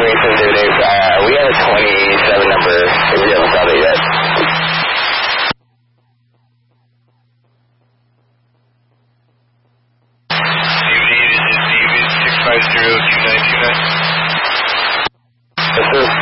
Racing Database. We have a 27 number if we haven't found it yet. David 650-2929. This is